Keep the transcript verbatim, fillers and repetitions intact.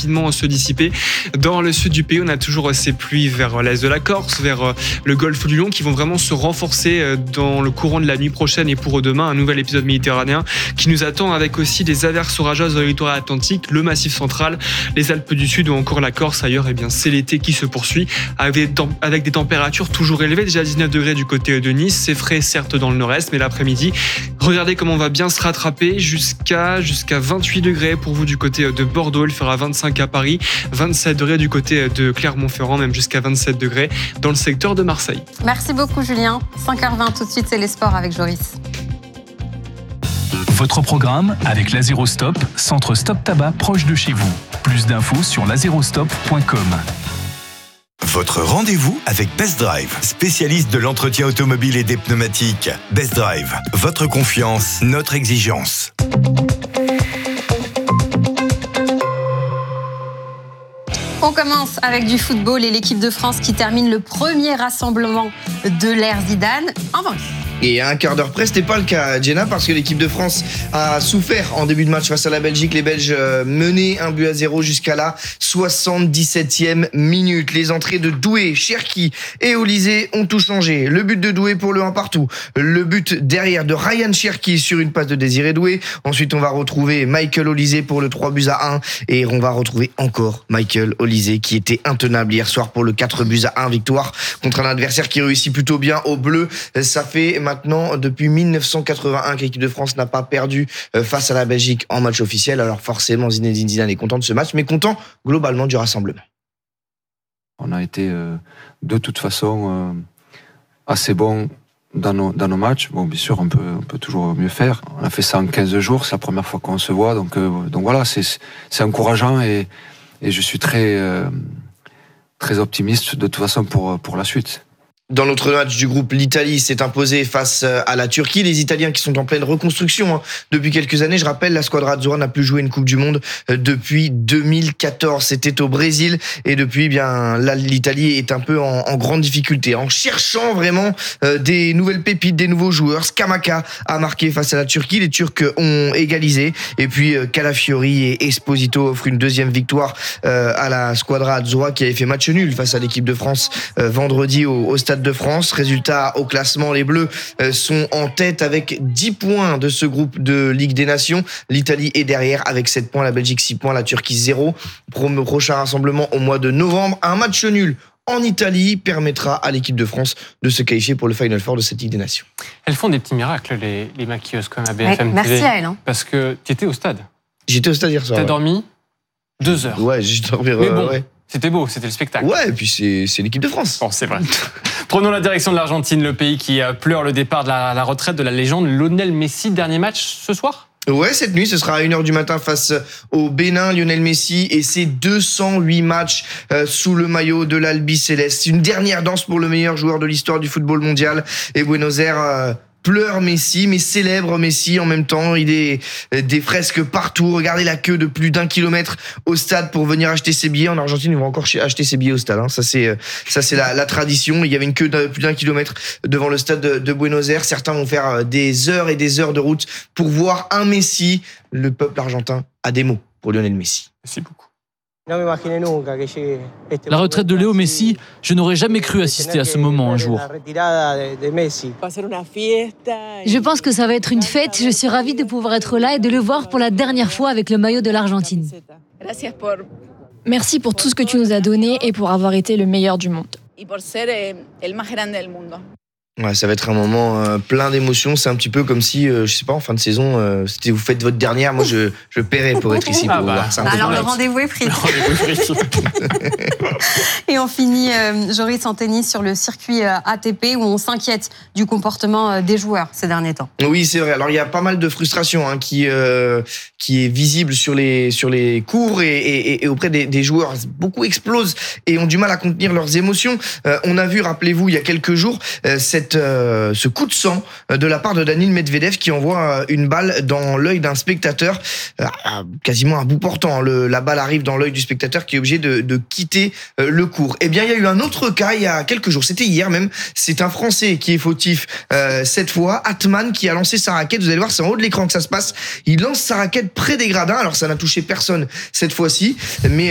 rapidement se dissiper. Dans le sud du pays, on a toujours ces pluies vers l'est de la Corse, vers le golfe du Lion, qui vont vraiment se renforcer dans le courant de la nuit prochaine et pour demain, un nouvel épisode méditerranéen qui nous attend avec aussi des averses orageuses dans le littoral atlantique, le Massif central, les Alpes du Sud ou encore la Corse. Ailleurs, eh bien, c'est l'été qui se poursuit avec des températures toujours élevées, déjà dix-neuf degrés du côté de Nice. C'est frais certes dans le nord-est, mais l'après-midi, regardez comment on va bien se rattraper jusqu'à, jusqu'à vingt-huit degrés pour vous du côté de Bordeaux. Il fera vingt-cinq à Paris, vingt-sept degrés du côté de Clermont-Ferrand, même jusqu'à vingt-sept degrés dans le secteur de Marseille. Merci beaucoup Julien. cinq heures vingt tout de suite, c'est les sports avec Joris. Votre programme avec Lazérostop, centre stop tabac proche de chez vous. Plus d'infos sur lazérostop point com. Votre rendez-vous avec Best Drive, spécialiste de l'entretien automobile et des pneumatiques. Best Drive, votre confiance, notre exigence. On commence avec du football et l'équipe de France qui termine le premier rassemblement de l'ère Zidane en vaincu. Et à un quart d'heure près, c'était pas le cas, Jenna, parce que l'équipe de France a souffert en début de match face à la Belgique. Les Belges menaient un but à zéro jusqu'à la soixante-dix-septième minute. Les entrées de Doué, Cherki et Olysée ont tout changé. Le but de Doué pour le un partout. Le but derrière de Ryan Cherki sur une passe de Désiré Doué. Ensuite, on va retrouver Michael Olysée pour le trois buts à un. Et on va retrouver encore Michael Olysée qui était intenable hier soir pour le quatre buts à un. Victoire contre un adversaire qui réussit plutôt bien au bleu. Ça fait maintenant depuis mille neuf cent quatre-vingt-un que l'équipe de France n'a pas perdu face à la Belgique en match officiel. Alors forcément, Zinedine Zidane est content de ce match, mais content globalement du rassemblement. On a été euh, de toute façon euh, assez bons dans nos, dans nos matchs. Bon, bien sûr, on peut, on peut toujours mieux faire. On a fait ça en quinze jours, c'est la première fois qu'on se voit. Donc, euh, donc voilà, c'est, c'est encourageant et, et je suis très, euh, très optimiste de toute façon pour, pour la suite. Dans l'autre match du groupe, l'Italie s'est imposée face à la Turquie. Les Italiens qui sont en pleine reconstruction hein, depuis quelques années. Je rappelle, la Squadra Azzurra n'a plus joué une Coupe du Monde depuis deux mille quatorze. C'était au Brésil et depuis, eh bien, là, l'Italie est un peu en, en grande difficulté. En cherchant vraiment euh, des nouvelles pépites, des nouveaux joueurs. Scamacca a marqué face à la Turquie. Les Turcs ont égalisé. Et puis, euh, Calafiori et Esposito offrent une deuxième victoire euh, à la Squadra Azzurra qui avait fait match nul face à l'équipe de France euh, vendredi au, au Stade de France. Résultat au classement, les Bleus sont en tête avec dix points de ce groupe de Ligue des Nations. L'Italie est derrière avec sept points, la Belgique six points, la Turquie zéro. Prochain rassemblement au mois de novembre. Un match nul en Italie permettra à l'équipe de France de se qualifier pour le Final Four de cette Ligue des Nations. Elles font des petits miracles, les, les maquilleuses comme à B F M ouais, T V. Merci à elles. Hein. Parce que tu étais au stade. J'étais au stade hier soir. T'as ouais. dormi deux heures. Ouais, j'ai dormi. Mais bon, ouais. C'était beau, c'était le spectacle. Ouais, et puis c'est, c'est l'équipe de France. Bon, c'est vrai. Prenons la direction de l'Argentine, le pays qui pleure le départ de la, la retraite de la légende Lionel Messi. Dernier match ce soir ? Ouais, cette nuit, ce sera à une heure du matin face au Bénin, Lionel Messi et ses deux cent huit matchs euh, sous le maillot de l'Albiceleste. Une dernière danse pour le meilleur joueur de l'histoire du football mondial. Et Buenos Aires euh, pleure Messi, mais célèbre Messi en même temps. Il est euh, des fresques partout. Regardez la queue de plus d'un kilomètre au stade pour venir acheter ses billets. En Argentine, ils vont encore acheter ses billets au stade. Hein. Ça, c'est, euh, ça, c'est la, la tradition. Il y avait une queue de plus d'un kilomètre devant le stade de, de Buenos Aires. Certains vont faire des heures et des heures de route pour voir un Messi. Le peuple argentin a des mots pour Lionel Messi. Merci beaucoup. La retraite de Léo Messi, je n'aurais jamais cru assister à ce moment un jour. Je pense que ça va être une fête. Je suis ravie de pouvoir être là et de le voir pour la dernière fois avec le maillot de l'Argentine. Merci pour tout ce que tu nous as donné et pour avoir été le meilleur du monde. Ouais, ça va être un moment euh, plein d'émotions. C'est un petit peu comme si, euh, je sais pas, en fin de saison, euh, c'était vous faites votre dernière. Moi, je, je paierais pour être ici pour ah vous bah, voir. Ça Alors le rendez-vous est pris. Et on finit, euh, Joris, en tennis sur le circuit euh, A T P où on s'inquiète du comportement euh, des joueurs ces derniers temps. Oui, c'est vrai. Alors il y a pas mal de frustration hein, qui euh, qui est visible sur les sur les cours et, et, et auprès des, des joueurs. Beaucoup explosent et ont du mal à contenir leurs émotions. Euh, on a vu, rappelez-vous, il y a quelques jours, euh, cette Euh, ce coup de sang euh, de la part de Daniil Medvedev qui envoie euh, une balle dans l'œil d'un spectateur, euh, quasiment à bout portant. Le, la balle arrive dans l'œil du spectateur qui est obligé de, de quitter euh, le court. Eh bien, il y a eu un autre cas il y a quelques jours. C'était hier même. C'est un Français qui est fautif euh, cette fois. Atman qui a lancé sa raquette. Vous allez voir, c'est en haut de l'écran que ça se passe. Il lance sa raquette près des gradins. Alors, ça n'a touché personne cette fois-ci, mais